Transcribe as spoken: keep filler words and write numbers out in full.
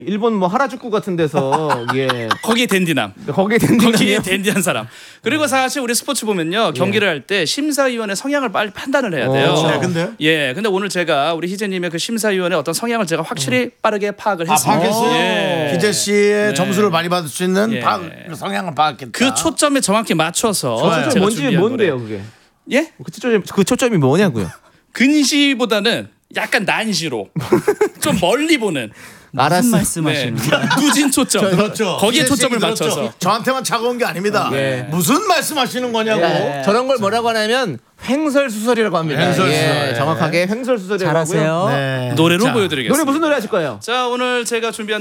일본 뭐 하라주쿠 같은 데서 예 거기에 댄디남. 거기에 댄디남. 거기에 댄디한 사람. 그리고 사실 우리 스포츠 보면요 경기를 할 때 심사위원의 성향을 빨리 판단을 해야 돼요. 어, 네, 근데 예, 근데 오늘 제가 우리 희재님의 그 심사위원의 어떤 성향을 제가 확실히 빠르게 파악을 아, 했습니다. 파악했어요. 예. 희재 씨의 점수를 많이 받을 수 있는 예. 파악, 성향을 파악했다. 그 초점에 정확히 맞춰서 좋아요. 제가 뭔지 준비한 뭔데요 거래요. 그게? 예? 그 초점이 그 초점이 뭐냐고요? 근시보다는 약간 난시로 좀 멀리 보는 알았어. 무슨 말씀하시는 네. 거예요? 누진 초점. 그렇죠. 거기에 희재 씨 초점을 얘기 들었죠? 맞춰서. 저한테만 차가운 게 아닙니다. 예. 무슨 말씀하시는 거냐고. 예. 저런 걸 뭐라고 하냐면 횡설수설이라고 합니다. 횡설수설. 예, 네. 정확하게 횡설수설이라고 하고요. 잘하세요. 네. 노래로 자, 보여드리겠습니다. 노래 무슨 노래 하실 거예요? 자, 오늘 제가 준비한